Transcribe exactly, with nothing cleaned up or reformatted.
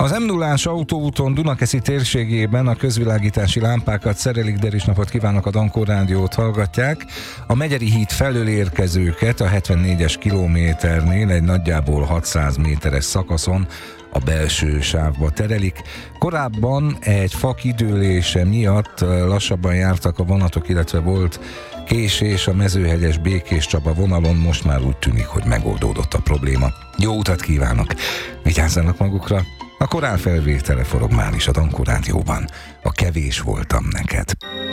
Az em nullás autóúton Dunakeszi térségében a közvilágítási lámpákat szerelik, de is napot kívánok, a Dankó Rádiót hallgatják. A Megyeri híd felől érkezőket a hetvennégyes kilométernél egy nagyjából hatszáz méteres szakaszon a belső sávba terelik. Korábban egy fa kidőlése miatt lassabban jártak a vonatok, illetve volt késés a Mezőhegyes Békés Csaba vonalon, most már úgy tűnik, hogy megoldódott a probléma. Jó utat kívánok! Vigyázzanak magukra! A korál felvétele forog már is a Dankó Rádióban. A Kevés voltam neked.